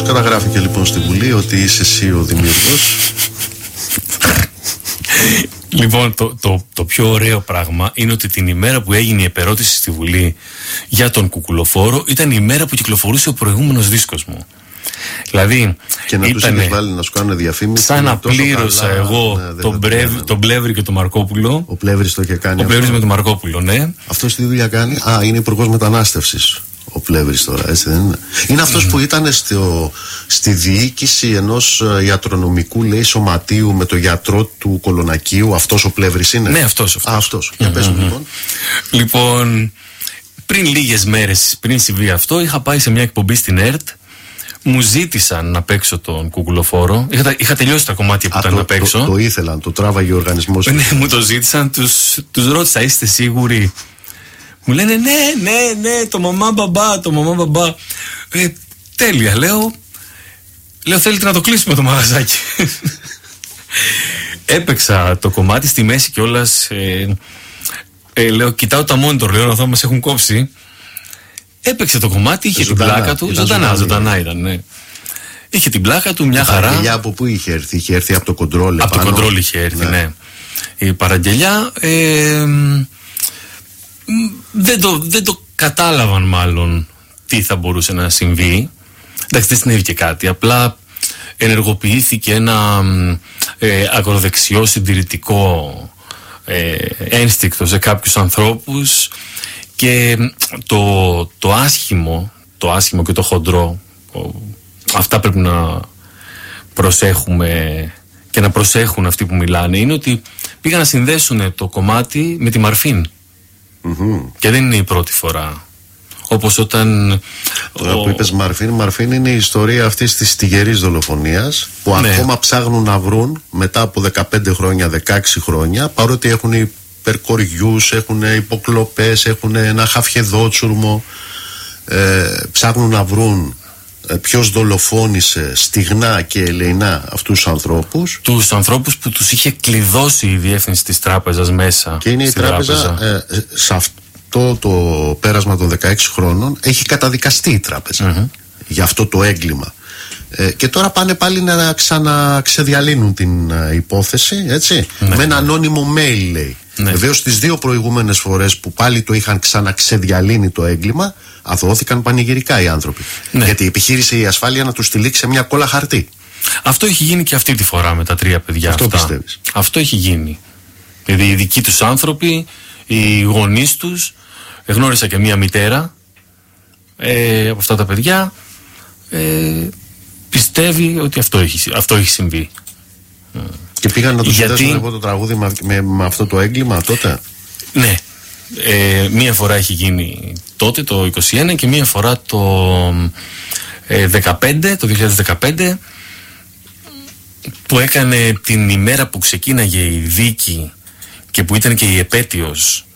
καταγράφηκε λοιπόν στη Βουλή ότι είσαι εσύ ο δημιουργός? Λοιπόν, το πιο ωραίο πράγμα είναι ότι την ημέρα που έγινε η επερώτηση στη Βουλή για τον Κουκουλοφόρο ήταν η ημέρα που κυκλοφορούσε ο προηγούμενος δίσκος μου. Δηλαδή, και να τους είχες βάλει να σου κάνουν διαφήμιση. Σαν να πλήρωσα εγώ τον Πλεύρη και τον Μαρκόπουλο. Ο Πλεύρης το είχε κάνει. Ο Πλεύρης με τον Μαρκόπουλο, ναι. Αυτός τι δουλειά κάνει? Είναι υπουργός μετανάστευσης ο Πλεύρης τώρα, έτσι δεν είναι? Είναι αυτός που ήταν στη διοίκηση ενός ιατρονομικού, λέει, σωματείου με το γιατρό του Κολονακίου. Αυτός ο Πλεύρης είναι? Ναι, αυτός. Αυτός. Για πες μου λοιπόν. Λοιπόν, πριν λίγες μέρες, πριν συμβεί αυτό, είχα πάει σε μια εκπομπή στην ΕΡΤ. Μου ζήτησαν να παίξω τον Κουκουλοφόρο. Είχα τελειώσει τα κομμάτια που ήταν να παίξω. Το ήθελαν, το τράβαγε ο οργανισμός. Ναι, μου το ζήτησαν, τους ρώτησα, είστε σίγουροι? Μου λένε ναι, το μαμά μπαμπά. Τέλεια, λέω, θέλετε να το κλείσουμε το μαγαζάκι? Έπαιξα το κομμάτι στη μέση κιόλας. Λέω, κοιτάω τα monitor, λέω, να δω μας έχουν κόψει. Έπαιξε το κομμάτι, είχε την πλάκα του. Ζωντανά ήταν, ναι. Είχε την πλάκα του, μια χαρά. Η παραγγελιά από πού είχε έρθει? Είχε έρθει από το κοντρόλ. Από το κοντρόλ είχε έρθει, ναι. Η παραγγελιά δεν το κατάλαβαν μάλλον τι θα μπορούσε να συμβεί. Εντάξει, δεν συνέβη και κάτι. Απλά ενεργοποιήθηκε ένα ακροδεξιό συντηρητικό ένστικτο σε κάποιους ανθρώπους. Και το άσχημο και το χοντρό, αυτά πρέπει να προσέχουμε και να προσέχουν αυτοί που μιλάνε, είναι ότι πήγαν να συνδέσουν το κομμάτι με τη Μαρφίν. Και δεν είναι η πρώτη φορά. Όπως όταν... Τώρα που είπες Μαρφίν είναι η ιστορία αυτής της τυγερής δολοφονίας που ακόμα ψάχνουν να βρουν μετά από 15 χρόνια, 16 χρόνια, παρότι έχουν υπερκοριούς, έχουν υποκλοπές, έχουν ένα χαφιεδότσουρμο, ψάχνουν να βρουν ποιος δολοφόνησε στιγνά και ελεεινά αυτούς τους ανθρώπους. Τους ανθρώπους που τους είχε κλειδώσει η διεύθυνση της τράπεζας μέσα. Και είναι η τράπεζα, σε αυτό το πέρασμα των 16 χρόνων έχει καταδικαστεί η τράπεζα για αυτό το έγκλημα. Και τώρα πάνε πάλι να ξαναξεδιαλύνουν την υπόθεση, έτσι, με ένα ανώνυμο mail, λέει. Βεβαίως τις δύο προηγούμενες φορές που πάλι το είχαν ξαναξεδιαλύνει το έγκλημα, αθωώθηκαν πανηγυρικά οι άνθρωποι. Γιατί επιχείρησε η ασφάλεια να τους τυλίξει σε μια κόλλα χαρτί. Αυτό έχει γίνει και αυτή τη φορά με τα 3 παιδιά. Αυτό πιστεύεις? Αυτό έχει γίνει. Δηλαδή οι δικοί τους άνθρωποι, οι γονείς τους, γνώρισα και μια μητέρα από αυτά τα παιδιά, πιστεύει ότι αυτό έχει συμβεί. Και πήγαν να του συνδέσουν εγώ το τραγούδι με αυτό το έγκλημα τότε? Ναι. Μία φορά έχει γίνει τότε, το 2021, και μία φορά το 2015, που έκανε την ημέρα που ξεκίναγε η δίκη και που ήταν και η επέτειος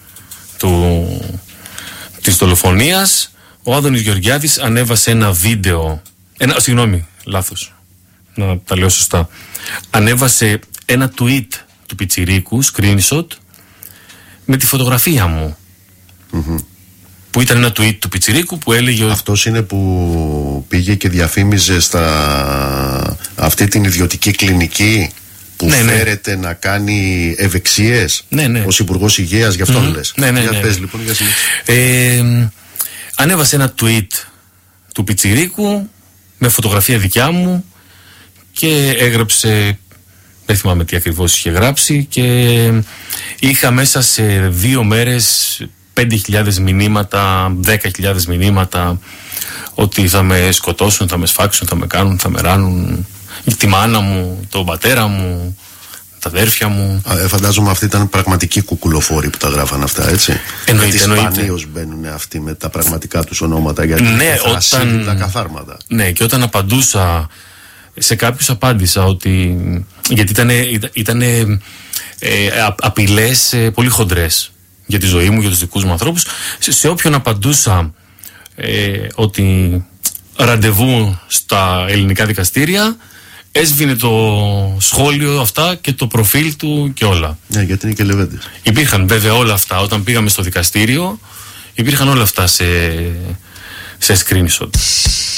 της δολοφονίας. Ο Άδωνης Γεωργιάδης ανέβασε ένα βίντεο, συγγνώμη, λάθος, να τα λέω σωστά. Ανέβασε ένα tweet του Πιτσιρίκου, screenshot, με τη φωτογραφία μου. Που ήταν ένα tweet του Πιτσιρίκου που έλεγε... Αυτός είναι που πήγε και διαφήμιζε αυτή την ιδιωτική κλινική που φέρεται να κάνει ευεξίες ως Υπουργός Υγείας, γι' αυτόν λες? Για πες λοιπόν, για συνέχεια. Ανέβασε ένα tweet του Πιτσιρίκου με φωτογραφία δικιά μου και έγραψε, δεν θυμάμαι τι ακριβώς είχε γράψει, και είχα μέσα σε 2 μέρες 5.000 μηνύματα, 10.000 μηνύματα ότι θα με σκοτώσουν, θα με σφάξουν, θα με κάνουν, θα με ράνουν, τη μάνα μου, τον πατέρα μου, τα αδέρφια μου. Φαντάζομαι αυτοί ήταν πραγματικοί κουκουλοφόροι που τα γράφαν αυτά, έτσι? Εννοείται. Σπανίως μπαίνουν αυτοί με τα πραγματικά τους ονόματα, γιατί όταν τα καθάρματα. Ναι, και όταν απαντούσα σε κάποιους, απάντησα ότι, γιατί ήταν απειλές πολύ χοντρές για τη ζωή μου, για τους δικούς μου ανθρώπους. Σε όποιον απαντούσα ότι ραντεβού στα ελληνικά δικαστήρια, έσβηνε το σχόλιο αυτά και το προφίλ του και όλα. Ναι, γιατί είναι και λεβέντες. Υπήρχαν βέβαια όλα αυτά όταν πήγαμε στο δικαστήριο, υπήρχαν όλα αυτά σε screenshot.